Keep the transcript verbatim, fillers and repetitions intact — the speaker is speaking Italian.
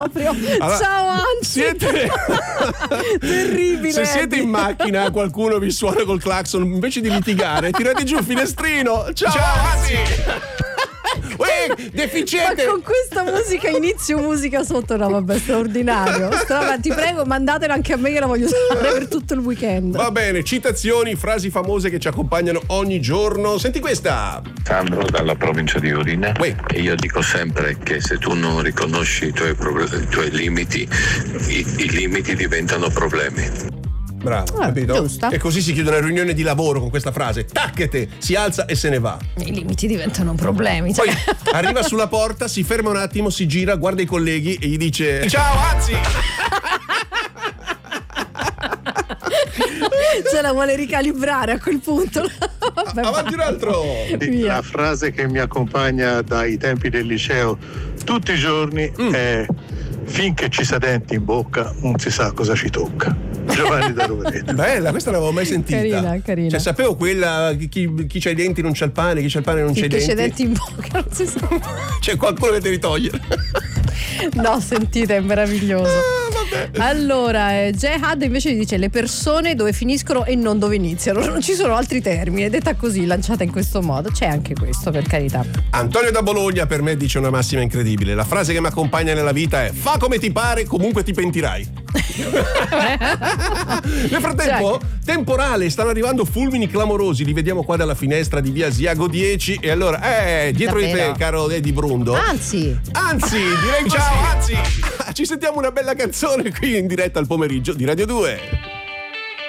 Allora, ciao Anzi. Siete terribile. Se siete in macchina, qualcuno vi suona col clacson, invece di litigare, tirate giù il finestrino. Ciao, ciao Anzi. Uè, deficiente. Ma con questa musica, inizio musica sotto, no vabbè, straordinario. Stra- ti prego, mandatela anche a me che la voglio usare per tutto il weekend. Va bene, citazioni, frasi famose che ci accompagnano ogni giorno. Senti questa. Sandro dalla provincia di Udine. Uè. E io dico sempre che se tu non riconosci i tuoi, pro- i tuoi limiti, i, i limiti diventano problemi. Bravo, Ah, capito? giusta. E così si chiude una riunione di lavoro con questa frase. Tacchete, si alza e se ne va. I limiti diventano problemi. Cioè. Poi arriva sulla porta, si ferma un attimo, si gira, guarda i colleghi e gli dice: ciao Anzi! Ce la vuole ricalibrare a quel punto. Vabbè, Avanti un altro. Via. La frase che mi accompagna dai tempi del liceo tutti i giorni Mm. è: finché ci sa denti in bocca non si sa cosa ci tocca. Giovanni da Rovereto. Bella, questa non l'avevo mai sentita. Carina, carina. Cioè, sapevo quella chi, chi c'ha i denti non c'ha il pane, chi c'ha il pane non c'ha i Finché c'è denti. denti in bocca non si sa. C'è qualcuno che devi togliere. No, sentite, è meraviglioso. Ah, vabbè. Allora, eh, Jehad invece dice: le persone dove finiscono e non dove iniziano. Non ci sono altri termini. È detta così, lanciata in questo modo. C'è anche questo, per carità. Antonio da Bologna per me dice una massima incredibile. La frase che mi accompagna nella vita è: fa come ti pare, comunque ti pentirai. Nel frattempo, Cioè. temporale, stanno arrivando fulmini clamorosi. Li vediamo qua dalla finestra di via Asiago dieci. E allora, eh, dietro di te, Davvero? caro Eddie Brundo. Anzi, Anzi, direi ciao, anzi. Ci sentiamo una bella canzone qui in diretta al pomeriggio di Radio due.